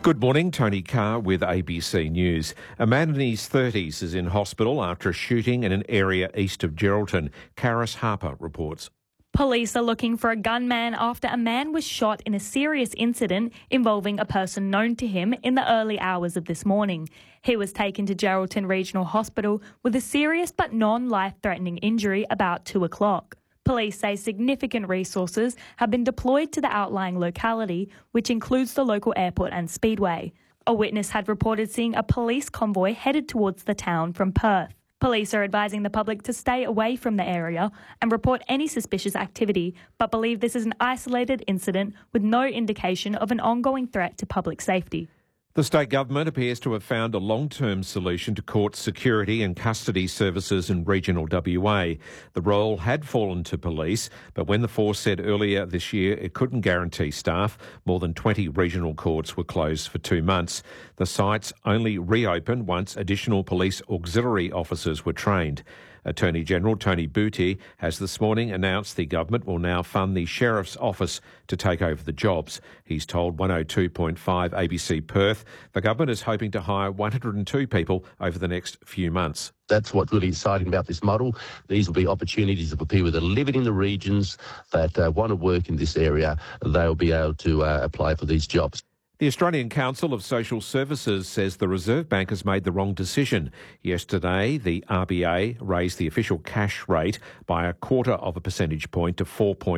Good morning, Tony Carr with ABC News. A man in his 30s is in hospital after a shooting in an area east of Geraldton. Karis Harper reports. Police are looking for a gunman after a man was shot in a serious incident involving a person known to him in the early hours of this morning. He was taken to Geraldton Regional Hospital with a serious but non-life-threatening injury about 2 o'clock. Police say significant resources have been deployed to the outlying locality, which includes the local airport and speedway. A witness had reported seeing a police convoy headed towards the town from Perth. Police are advising the public to stay away from the area and report any suspicious activity, but believe this is an isolated incident with no indication of an ongoing threat to public safety. The state government appears to have found a long-term solution to court security and custody services in regional WA. The role had fallen to police, but when the force said earlier this year it couldn't guarantee staff, more than 20 regional courts were closed for 2 months. The sites only reopened once additional police auxiliary officers were trained. Attorney General Tony Buttigieg has this morning announced the government will now fund the Sheriff's Office to take over the jobs. He's told 102.5 ABC Perth the government is hoping to hire 102 people over the next few months. That's what's really exciting about this model. These will be opportunities for people that are living in the regions that want to work in this area. They'll be able to apply for these jobs. The Australian Council of Social Services says the Reserve Bank has made the wrong decision. Yesterday, the RBA raised the official cash rate by 0.25 percentage point to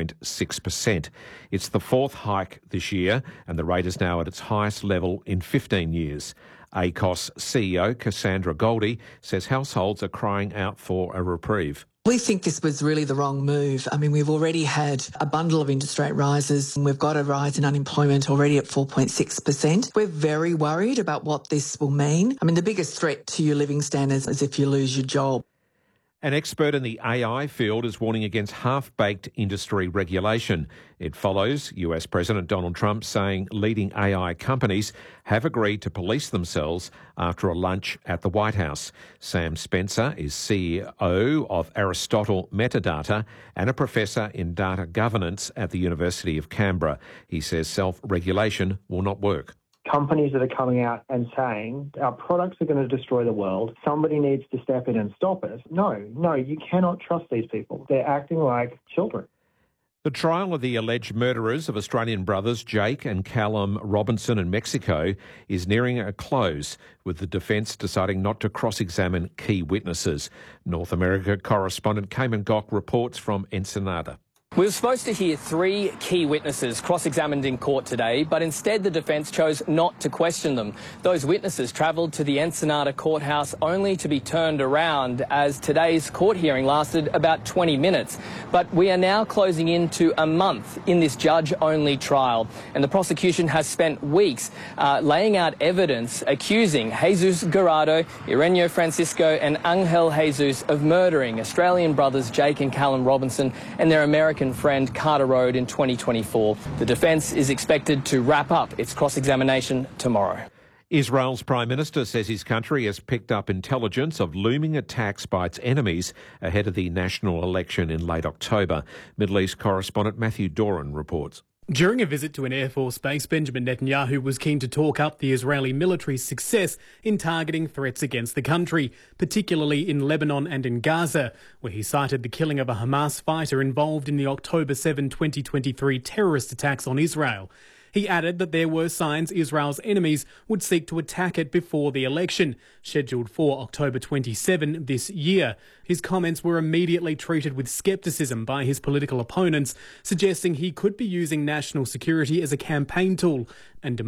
4.6%. It's the fourth hike this year, and the rate is now at its highest level in 15 years. ACOS CEO Cassandra Goldie says households are crying out for a reprieve. We think this was really the wrong move. I mean, we've already had a bundle of interest rate rises and we've got a rise in unemployment already at 4.6%. We're very worried about what this will mean. I mean, the biggest threat to your living standards is if you lose your job. An expert in the AI field is warning against half-baked industry regulation. It follows US President Donald Trump saying leading AI companies have agreed to police themselves after a lunch at the White House. Sam Spencer is CEO of Aristotle Metadata and a professor in data governance at the University of Canberra. He says self-regulation will not work. Companies that are coming out and saying our products are going to destroy the world, somebody needs to step in and stop it. No, you cannot trust these people. They're acting like children. The trial of the alleged murderers of Australian brothers Jake and Callum Robinson in Mexico is nearing a close, with the defence deciding not to cross-examine key witnesses. North America correspondent Cayman Gok reports from Ensenada. We were supposed to hear 3 key witnesses cross-examined in court today, but instead the defence chose not to question them. Those witnesses travelled to the Ensenada courthouse only to be turned around as today's court hearing lasted about 20 minutes. But we are now closing into a month in this judge-only trial, and the prosecution has spent weeks laying out evidence accusing Jesus Garrido, Ireneo Francisco and Angel Jesus of murdering Australian brothers Jake and Callum Robinson and their American friend Carter Road in 2024. The defence is expected to wrap up its cross-examination tomorrow. Israel's Prime Minister says his country has picked up intelligence of looming attacks by its enemies ahead of the national election in late October. Middle East correspondent Matthew Doran reports. During a visit to an Air Force base, Benjamin Netanyahu was keen to talk up the Israeli military's success in targeting threats against the country, particularly in Lebanon and in Gaza, where he cited the killing of a Hamas fighter involved in the October 7, 2023 terrorist attacks on Israel. He added that there were signs Israel's enemies would seek to attack it before the election, scheduled for October 27 this year. His comments were immediately treated with scepticism by his political opponents, suggesting he could be using national security as a campaign tool and